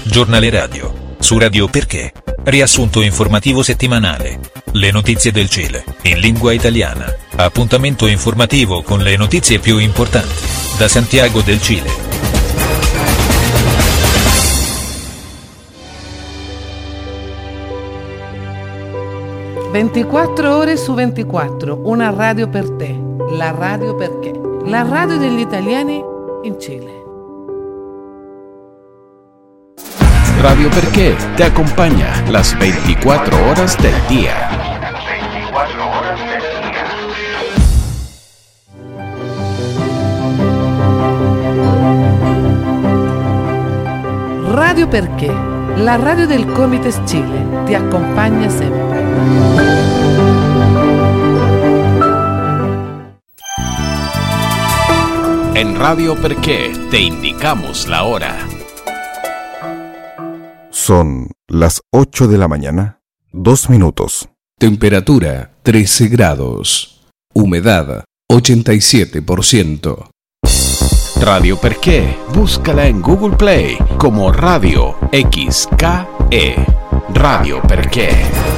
Giornale radio. Su Radio Perché. Riassunto informativo settimanale. Le notizie del Cile, in lingua italiana. Appuntamento informativo con le notizie più importanti. Da Santiago del Cile. 24 ore su 24, una radio per te, la Radio Perché, la radio degli italiani in Cile. Radio Perché te acompaña las 24 horas del día. Radio Perché, la radio del Comites Chile, ti acompaña sempre. En Radio Perché te indicamos la hora. Son las 8 de la mañana, 2 minutos. Temperatura 13 grados. Humedad 87%. Radio Perché, búscala en Google Play como Radio XKE. Radio Perché.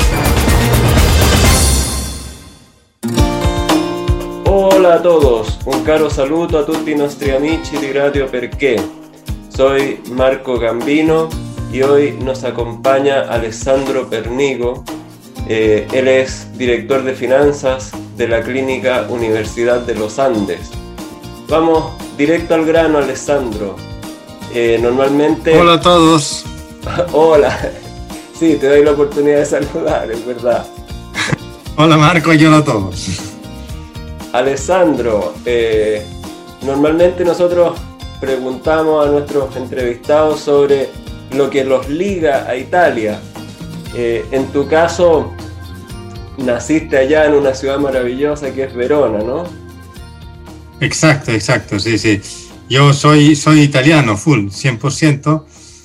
Hola a todos, un caro saluto a tutti i nostri amici di Radio Perché. Soy Marco Gambino y hoy nos acompaña Alessandro Pernigo. Él es director de finanzas de la Clínica Universidad de los Andes. Vamos directo al grano, Alessandro. Normalmente... Hola a todos. Hola. Sí, te doy la oportunidad de saludar, es verdad. Hola Marco y hola a todos. Alessandro, normalmente nosotros preguntamos a nuestros entrevistados sobre lo que los liga a Italia. En tu caso, naciste allá en una ciudad maravillosa que es Verona, ¿no? Exacto, sí. Yo soy italiano, full, 100%.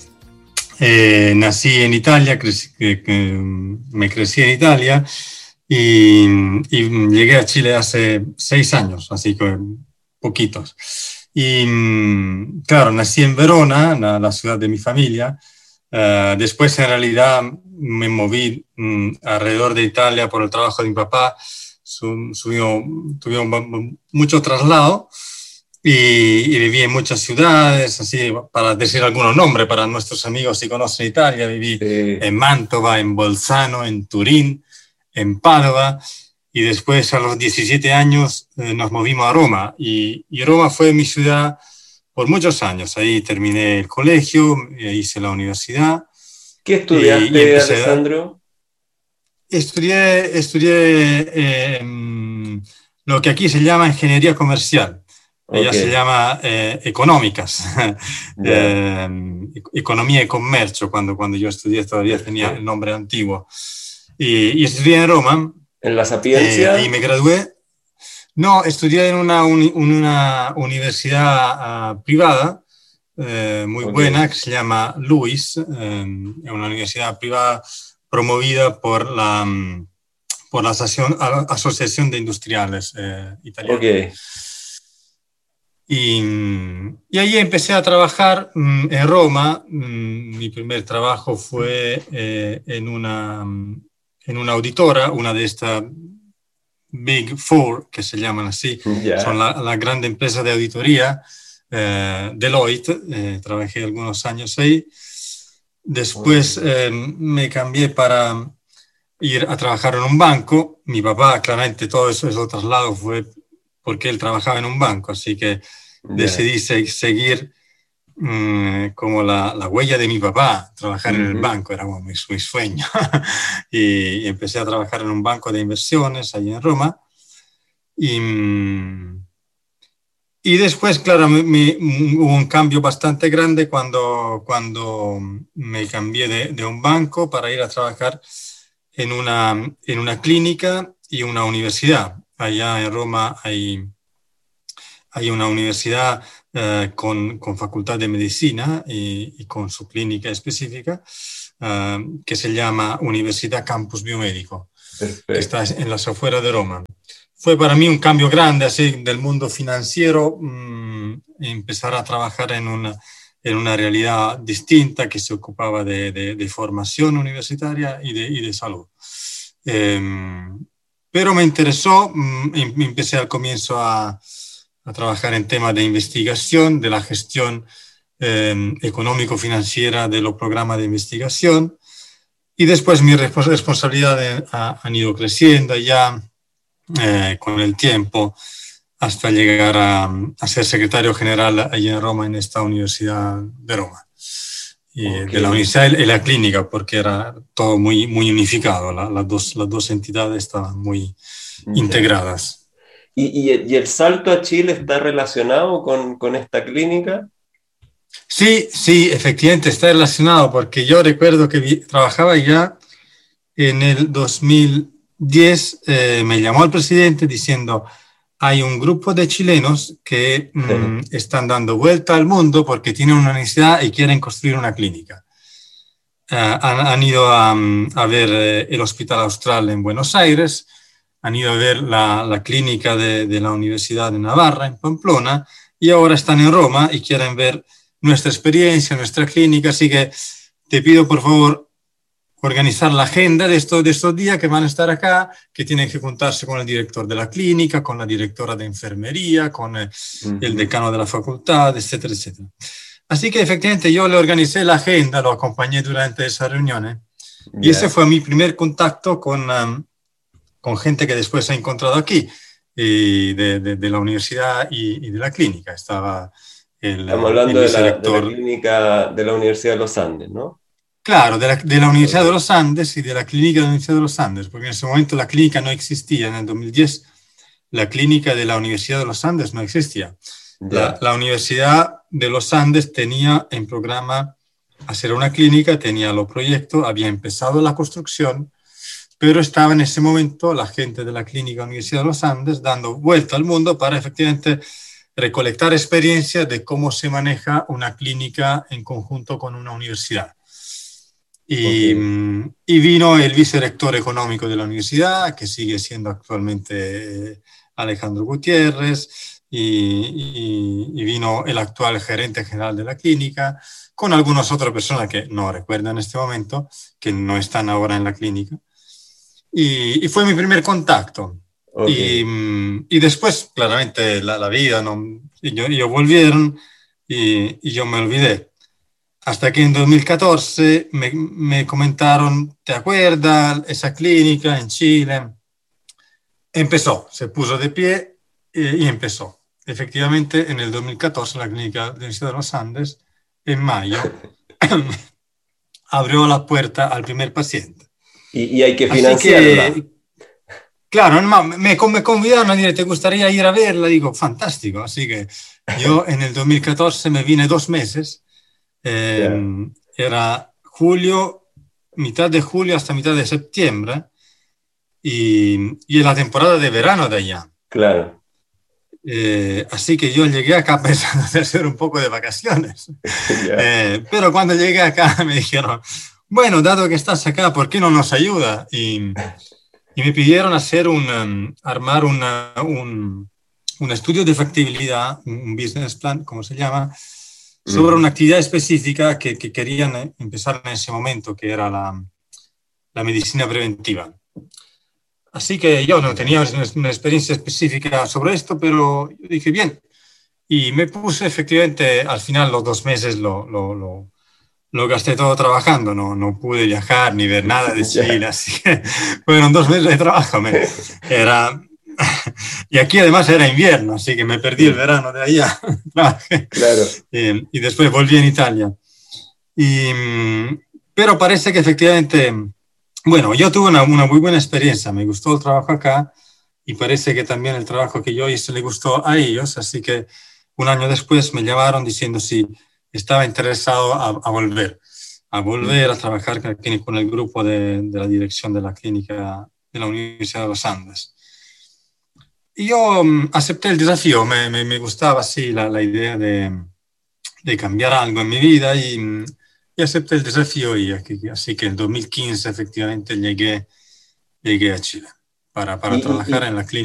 Nací en Italia, me crecí en Italia y llegué a Chile hace 6 años, así que poquitos. Y claro, nací en Verona, la ciudad de mi familia. Después en realidad me moví alrededor de Italia por el trabajo de mi papá. Tuvimos mucho traslado y viví en muchas ciudades, así para decir algunos nombres para nuestros amigos si conocen Italia. Viví en Mantova, en Bolzano, en Turín, en Padova, y después a los 17 años nos movimos a Roma y Roma fue mi ciudad por muchos años. Ahí terminé el colegio, hice la universidad. ¿Qué estudiaste, Alessandro? Estudié lo que aquí se llama ingeniería comercial. Ella se llama económicas. Economía y comercio, cuando yo estudié todavía tenía el nombre antiguo. Y estudié en Roma. ¿En la Sapienza? Y me gradué. No, estudié en una universidad privada muy buena que se llama LUIS, una universidad privada promovida por la Asociación de Industriales Italiana. Okay. Y ahí empecé a trabajar en Roma. Mi primer trabajo fue en una auditora, una de estas Big Four, que se llaman así. Yeah. Son la gran empresa de auditoría, Deloitte. Trabajé algunos años ahí. Después me cambié para ir a trabajar en un banco. Mi papá, claramente, todo ese traslado fue porque él trabajaba en un banco, así que decidí seguir como la huella de mi papá, trabajar en el banco, era como mi sueño. y empecé a trabajar en un banco de inversiones ahí en Roma. Y después, claro, hubo un cambio bastante grande cuando me cambié de un banco para ir a trabajar en una clínica y una universidad. Allá en Roma hay una universidad con facultad de medicina y con su clínica específica que se llama Universidad Campus Biomédico. Perfecto. Está en las afueras de Roma. Fue para mí un cambio grande así del mundo financiero, empezar a trabajar en en una realidad distinta que se ocupaba de formación universitaria y de salud. Pero me interesó, empecé al comienzo a trabajar en temas de investigación, de la gestión económico-financiera de los programas de investigación, y después mis responsabilidades han ido creciendo ya con el tiempo hasta llegar a ser secretario general allí en Roma, en esta Universidad de Roma. De la universidad y la clínica, porque era todo muy unificado, las dos entidades estaban muy integradas. ¿Y el salto a Chile está relacionado con esta clínica? Sí, efectivamente está relacionado, porque yo recuerdo que trabajaba ya en el 2010, me llamó el presidente diciendo: hay un grupo de chilenos que están dando vuelta al mundo porque tienen una necesidad y quieren construir una clínica. Han ido a ver el Hospital Austral en Buenos Aires, han ido a ver la clínica de la Universidad de Navarra en Pamplona, y ahora están en Roma y quieren ver nuestra experiencia, nuestra clínica. Así que te pido, por favor, organizar la agenda de estos días que van a estar acá, que tienen que juntarse con el director de la clínica, con la directora de enfermería, con el decano de la facultad, etcétera, etcétera. Así que efectivamente yo le organicé la agenda, lo acompañé durante esa reunión, y ese fue mi primer contacto con gente que después he encontrado aquí, de la universidad y de la clínica. Estamos hablando de la clínica de la Universidad de los Andes, ¿no? Claro, de la Universidad de los Andes y de la clínica de la Universidad de los Andes, porque en ese momento la clínica no existía. En el 2010 la clínica de la Universidad de los Andes no existía. La Universidad de los Andes tenía en programa hacer una clínica, tenía los proyectos, había empezado la construcción, pero estaba en ese momento la gente de la clínica de la Universidad de los Andes dando vuelta al mundo para efectivamente recolectar experiencias de cómo se maneja una clínica en conjunto con una universidad. Y vino el vicerrector económico de la universidad, que sigue siendo actualmente Alejandro Gutiérrez, y vino el actual gerente general de la clínica, con algunas otras personas que no recuerdo en este momento, que no están ahora en la clínica. Y fue mi primer contacto. Y después, claramente, la vida, ellos volvieron y yo me olvidé. Hasta que en 2014 me comentaron: ¿te acuerdas? Esa clínica en Chile. Empezó, se puso de pie y empezó. Efectivamente, en el 2014 la clínica de la Universidad de los Andes, en mayo, abrió la puerta al primer paciente. Y hay que financiarla. Claro, me convidaron a decir: ¿te gustaría ir a verla? Digo, fantástico. Así que yo en el 2014 me vine 2 meses. Era julio, mitad de julio hasta mitad de septiembre, y la temporada de verano de allá. Claro. Así que yo llegué acá pensando en hacer un poco de vacaciones. Pero cuando llegué acá me dijeron: bueno, dado que estás acá, ¿por qué no nos ayuda? Y me pidieron armar un estudio de factibilidad, un business plan, ¿cómo se llama?, sobre una actividad específica que querían empezar en ese momento, que era la medicina preventiva. Así que yo no tenía una experiencia específica sobre esto, pero yo dije, bien. Y me puse, efectivamente, al final los 2 meses lo gasté todo trabajando. No pude viajar ni ver nada de Chile, así que fueron 2 meses de trabajo. Y aquí además era invierno, así que me perdí el verano de allá. Claro. Y después volví en Italia. Pero parece que efectivamente, bueno, yo tuve una muy buena experiencia, me gustó el trabajo acá, y parece que también el trabajo que yo hice le gustó a ellos, así que 1 año después me llamaron diciendo si estaba interesado a volver a trabajar con el grupo de la dirección de la clínica de la Universidad de los Andes. Y yo acepté el desafío, me gustaba así la idea de cambiar algo en mi vida, y acepté el desafío, así que en 2015 efectivamente llegué a Chile para trabajar en la clínica.